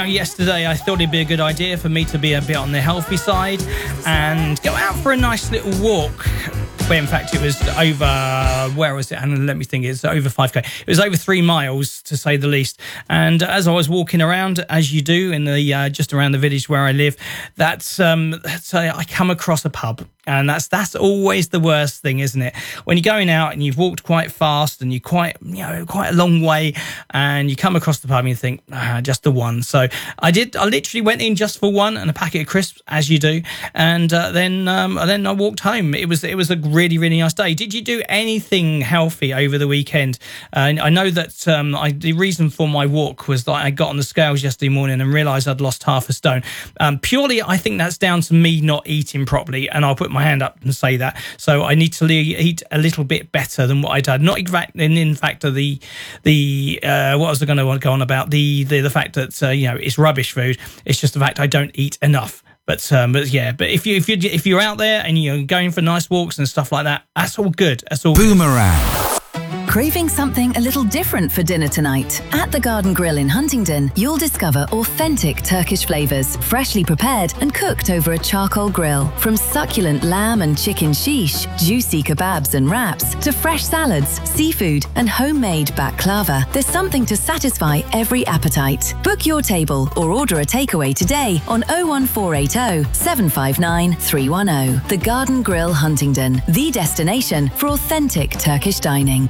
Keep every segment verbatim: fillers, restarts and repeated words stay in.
out yesterday, I thought it'd be a good idea for me to be a bit on the healthy side and go out for a nice little walk. Where in fact it was over, where was it? And let me think, it's over five K. It was over three miles to say the least. And as I was walking around, as you do in the uh, just around the village where I live, that's um, so I come across a pub. And that's that's always the worst thing, isn't it? When you're going out and you've walked quite fast and you're quite, you know, quite a long way, and you come across the pub and you think, ah, just the one. So I did. I literally went in just for one and a packet of crisps, as you do, and uh, then um, and then I walked home. It was it was a really really nice day. Did you do anything healthy over the weekend? Uh, I know that um, I, the reason for my walk was that I got on the scales yesterday morning and realised I'd lost half a stone. Um, purely, I think that's down to me not eating properly, and I'll put my hand up and say that. So I need to eat a little bit better than what I did. Not exact, in, in fact, the the uh, what was I going to go on about? The the the fact that uh, you know, it's rubbish food. It's just the fact I don't eat enough. But um, but yeah, but if you if you if you're out there and you're going for nice walks and stuff like that, that's all good. That's all. Boomerang. Craving something a little different for dinner tonight? At the Garden Grill in Huntingdon, you'll discover authentic Turkish flavours, freshly prepared and cooked over a charcoal grill. From succulent lamb and chicken shish, juicy kebabs and wraps, to fresh salads, seafood and homemade baklava, there's something to satisfy every appetite. Book your table or order a takeaway today on oh one four eight oh, seven five nine, three one oh. The Garden Grill Huntingdon, the destination for authentic Turkish dining.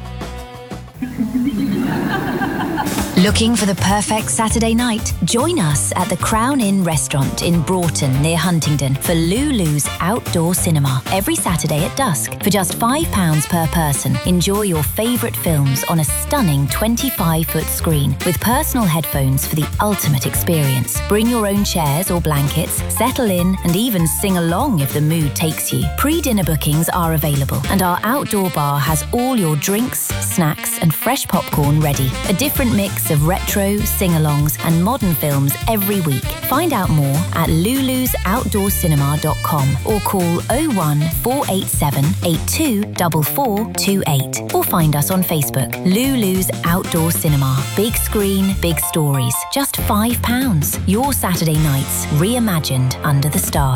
Looking for the perfect Saturday night? Join us at the Crown Inn restaurant in Broughton near Huntingdon for Lulu's Outdoor Cinema every Saturday at dusk. For just five pounds per person, enjoy your favourite films on a stunning twenty-five foot screen with personal headphones for the ultimate experience. Bring your own chairs or blankets, settle in and even sing along if the mood takes you. Pre-dinner bookings are available and our outdoor bar has all your drinks, snacks and fresh popcorn ready. A different mix of retro, sing-alongs and modern films every week. Find out more at lulus outdoor cinema dot com or call oh one four eight seven, eight two four four two eight or find us on Facebook. Lulu's Outdoor Cinema. Big screen, big stories. Just five pounds. Your Saturday nights reimagined under the stars.